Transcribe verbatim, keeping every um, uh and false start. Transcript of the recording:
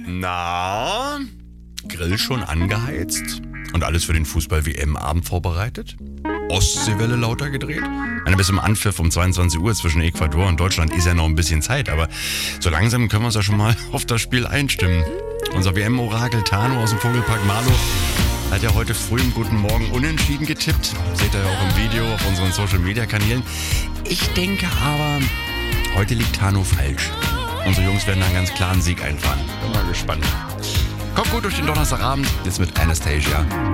Na, Grill schon angeheizt und alles für den Fußball-W M-Abend vorbereitet? Ostseewelle lauter gedreht? Eine bis zum Anpfiff um zweiundzwanzig Uhr zwischen Ecuador und Deutschland ist ja noch ein bisschen Zeit, aber so langsam können wir uns ja schon mal auf das Spiel einstimmen. Unser W M-Orakel Tano aus dem Vogelpark Marlow hat ja heute früh im Guten Morgen unentschieden getippt. Seht ihr ja auch im Video auf unseren Social-Media-Kanälen. Ich denke aber, heute liegt Tano falsch. Unsere Jungs werden einen ganz klaren Sieg einfahren. Bin mal gespannt. Kommt gut durch den Donnerstagabend, jetzt mit Anastasia.